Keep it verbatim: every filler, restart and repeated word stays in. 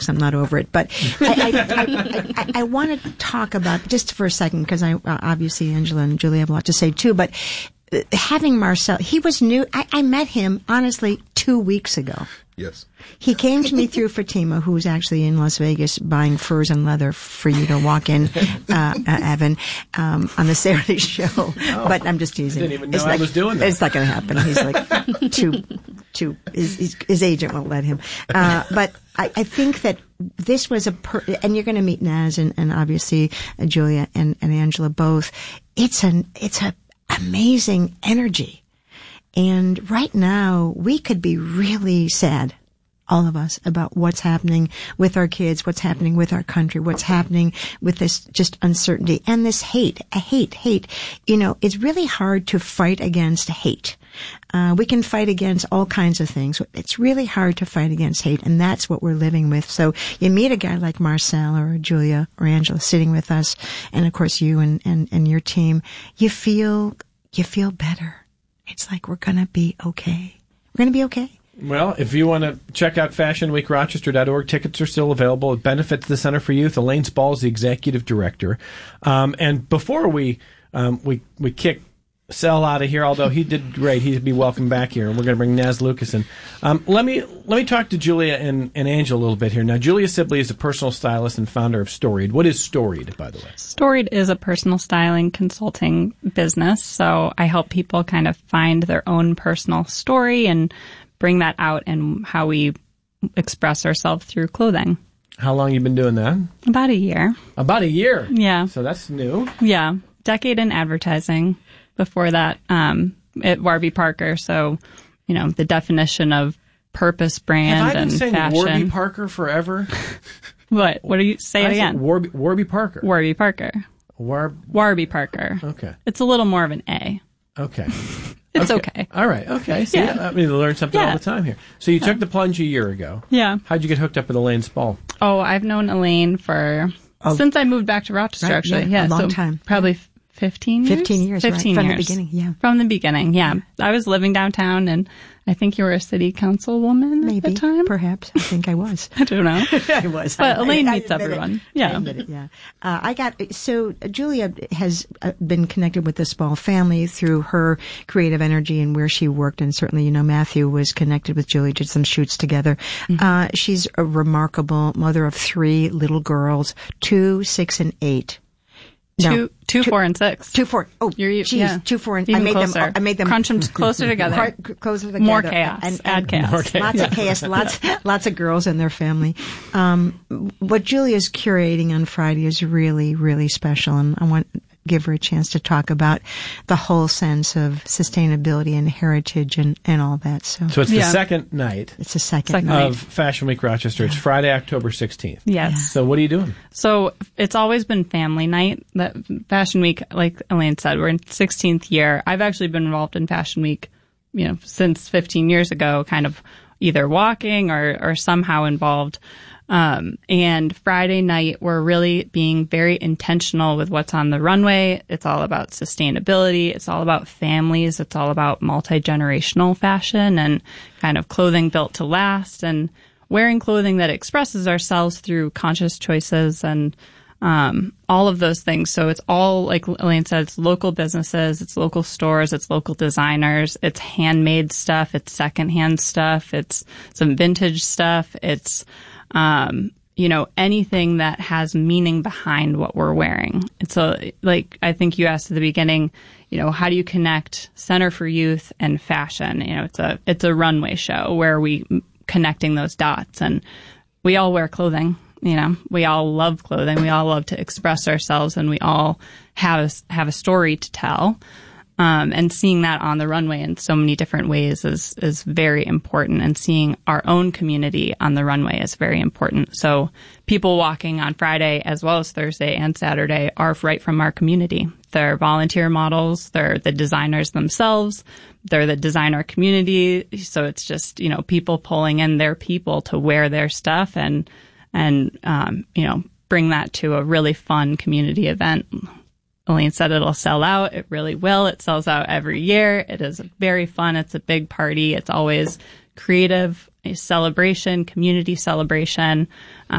I'm not over it. But I, I, I, I, I want to talk about, just for a second, because I, obviously Angela and Julia have a lot to say too, but having Marcel, he was new. I, I met him, honestly, two weeks ago. Yes. He came to me through Fatima, who's actually in Las Vegas buying furs and leather for you to walk in, uh, uh, Evan, um, on the Saturday show. Oh, but I'm just teasing. I didn't even know it's I like, was doing that. It's not going to happen. He's like too, too, his, his, his agent won't let him. Uh, but I, I think that this was a, per, and you're going to meet Naz and, and obviously uh, Julia and, and Angela both. It's an, it's a amazing energy. And right now, we could be really sad, all of us, about what's happening with our kids, what's happening with our country, what's happening with this just uncertainty and this hate, hate, hate. You know, it's really hard to fight against hate. Uh, we can fight against all kinds of things. It's really hard to fight against hate, and that's what we're living with. So you meet a guy like Marcel or Julia or Angela sitting with us, and of course you and, and, and your team, you feel, you feel better. It's like we're going to be okay. We're going to be okay. Well, if you want to check out fashion week rochester dot org, tickets are still available. It benefits the Center for Youth. Elaine Spall is the executive director. Um, and before we um, we we kick Sel out of here, although he did great, he'd be welcome back here, and we're going to bring Naz Lucas in. Um, let me let me talk to Julia and, and Angela a little bit here. Now, Julia Sibley is a personal stylist and founder of Storied. What is Storied, by the way? Storied is a personal styling consulting business, so I help people kind of find their own personal story and bring that out in how we express ourselves through clothing. How long you been doing that? About a year. About a year? Yeah. So that's new. Yeah. Decade in advertising. Before that, um, at Warby Parker. So, you know, the definition of purpose brand Have I been and saying fashion. Warby Parker forever? What? What do you say I it again? said Warby, Warby Parker. Warby Parker. War, Warby Parker. Okay. It's a little more of an A. Okay. It's okay. okay. All right. Okay. See, Yeah. I mean, you learn something Yeah. all the time here. So you took the plunge a year ago. Yeah. How'd you get hooked up with Elaine Spall? Oh, I've known Elaine for Oh. since I moved back to Rochester. Right, Actually, yeah, yeah, a long so time. probably fifteen years. Fifteen years, right, Fifteen from the years beginning, yeah. From the beginning, yeah. I was living downtown, and I think you were a city councilwoman Maybe, at the time. perhaps. I think I was. I don't know. I was. But I, Elaine I, meets I admit everyone. It. Yeah. I admit it, yeah. Uh, I got, so Julia has uh, been connected with the Spall family through her creative energy and where she worked. And certainly, you know, Matthew was connected with Julia, did some shoots together. Mm-hmm. Uh, she's a remarkable mother of three little girls, two, six, and eight. Two, No, two, four, and six. Two, four. Oh, You're, geez, yeah. two, four, and Even I made closer. them. I made them crunch them closer together. Cr- closer together. More chaos. And, and, Add chaos. More chaos. Lots Yeah. of chaos. Lots, lots of girls and their family. Um, what Julia's curating on Friday is really, really special, and I want to give her a chance to talk about the whole sense of sustainability and heritage and, and all that. So, So it's the Yeah. second night it's the second, Second night. of Fashion Week Rochester. It's Friday, October sixteenth. Yes. So what are you doing? So it's always been family night. That Fashion Week, like Elaine said, we're in sixteenth year. I've actually been involved in Fashion Week, you know, since fifteen years ago, kind of either walking or, or somehow involved. Um, and Friday night, we're really being very intentional with what's on the runway. It's all about sustainability. It's all about families. It's all about multi-generational fashion and kind of clothing built to last and wearing clothing that expresses ourselves through conscious choices and um, all of those things. So it's all, like Elaine said, it's local businesses, it's local stores, it's local designers, it's handmade stuff, it's secondhand stuff, it's some vintage stuff, it's Um, you know, anything that has meaning behind what we're wearing. It's a, like, I think you asked at the beginning, you know, how do you connect Center for Youth and fashion? You know, it's a, it's a runway show where we connecting those dots, and we all wear clothing. You know, we all love clothing. We all love to express ourselves, and we all have a, have a story to tell. Um, and seeing that on the runway in so many different ways is, is very important. And seeing our own community on the runway is very important. So people walking on Friday as well as Thursday and Saturday are right from our community. They're volunteer models. They're the designers themselves. They're the designer community. So it's just, you know, people pulling in their people to wear their stuff and, and, um, you know, bring that to a really fun community event. Elaine said it'll sell out. It really will. It sells out every year. It is very fun. It's a big party. It's always creative, a celebration, community celebration. Um,